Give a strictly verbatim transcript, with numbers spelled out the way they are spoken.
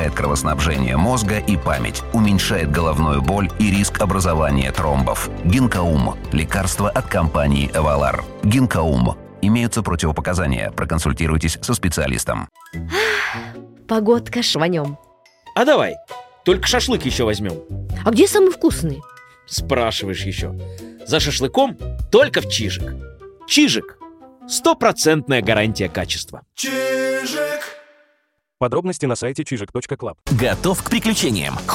улучшает кровоснабжение мозга и память, уменьшает головную боль и риск образования тромбов. Гинкаум – лекарство от компании «Эвалар». Гинкаум. Имеются противопоказания. Проконсультируйтесь со специалистом. Погодка шванем. А давай, только шашлык еще возьмем. А где самый вкусный? Спрашиваешь еще. За шашлыком только в Чижик. Чижик. Стопроцентная гарантия качества. Чижик. Подробности на сайте чижик точка клаб. Готов к приключениям?